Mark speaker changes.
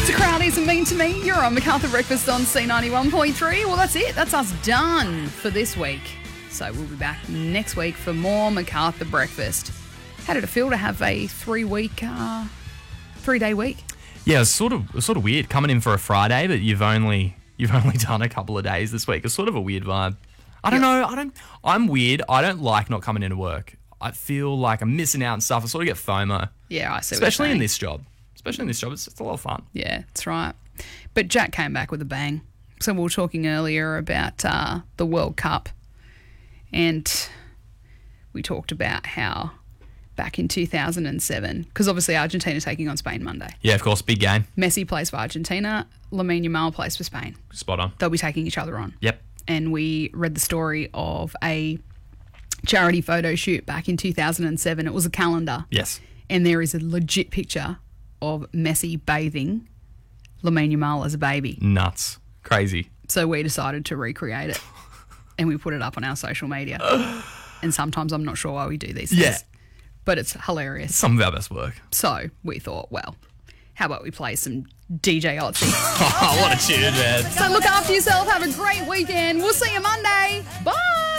Speaker 1: To Crowdies and Mean to Me, you're on MacArthur Breakfast on C91.3. Well, that's it. That's us done for this week. So we'll be back next week for more MacArthur Breakfast. How did it feel to have a 3-day week?
Speaker 2: Yeah, it's sort of weird coming in for a Friday, but you've only done a couple of days this week. It's sort of a weird vibe. I don't know. I'm weird. I don't like not coming into work. I feel like I'm missing out on stuff. I sort of get FOMO.
Speaker 1: Yeah, I see.
Speaker 2: Especially in this job. It's a lot of fun.
Speaker 1: Yeah, that's right. But Jack came back with a bang. So we were talking earlier about the World Cup, and we talked about how back in 2007, because obviously Argentina's taking on Spain Monday.
Speaker 2: Yeah, of course, big game.
Speaker 1: Messi plays for Argentina, Lamine Yamal plays for Spain.
Speaker 2: Spot on.
Speaker 1: They'll be taking each other on.
Speaker 2: Yep.
Speaker 1: And we read the story of a charity photo shoot back in 2007. It was a calendar.
Speaker 2: Yes.
Speaker 1: And there is a legit picture of Messi bathing Lamine Yamal as a baby.
Speaker 2: Nuts. Crazy.
Speaker 1: So we decided to recreate it and we put it up on our social media. And sometimes I'm not sure why we do these things.
Speaker 2: Yeah.
Speaker 1: But it's hilarious.
Speaker 2: Some of our best work.
Speaker 1: So we thought, well, how about we play some DJ Otzi?
Speaker 2: Oh, what a tune, man.
Speaker 1: So look after yourself. Have a great weekend. We'll see you Monday. Bye.